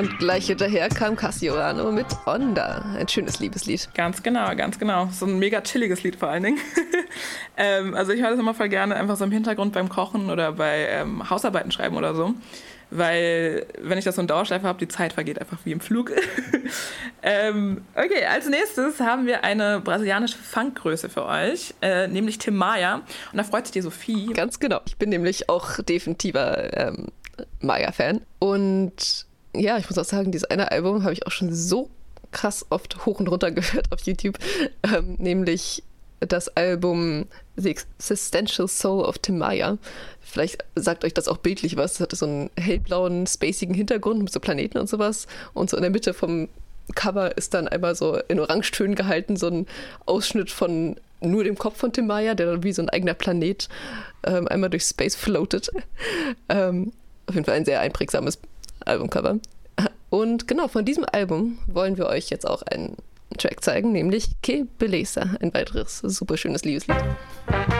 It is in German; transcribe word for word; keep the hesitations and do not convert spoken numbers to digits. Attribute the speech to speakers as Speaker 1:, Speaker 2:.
Speaker 1: Und gleich hinterher kam Cassiorano mit Onda. Ein schönes Liebeslied.
Speaker 2: Ganz genau, ganz genau. So ein mega chilliges Lied vor allen Dingen. ähm, also ich höre das immer voll gerne einfach so im Hintergrund beim Kochen oder bei ähm, Hausarbeiten schreiben oder so. Weil, wenn ich das so in Dauerschleife habe, die Zeit vergeht einfach wie im Flug. ähm, okay, als nächstes haben wir eine brasilianische Funkgröße für euch, äh, nämlich Tim Maia. Und da freut sich die Sophie.
Speaker 1: Ganz genau. Ich bin nämlich auch definitiver ähm, Maia-Fan. Und ja, ich muss auch sagen, dieses eine Album habe ich auch schon so krass oft hoch und runter gehört auf YouTube. Ähm, nämlich das Album The Existential Soul of Tim Maia. Vielleicht sagt euch das auch bildlich was. Es hatte so einen hellblauen, spacigen Hintergrund mit so Planeten und sowas. Und so in der Mitte vom Cover ist dann einmal so in Orangetönen gehalten so ein Ausschnitt von nur dem Kopf von Tim Maia, der dann wie so ein eigener Planet ähm, einmal durch Space floatet. ähm, auf jeden Fall ein sehr einprägsames Albumcover. Und genau, von diesem Album wollen wir euch jetzt auch einen Track zeigen, nämlich Que Beleza, ein weiteres super schönes Liebeslied.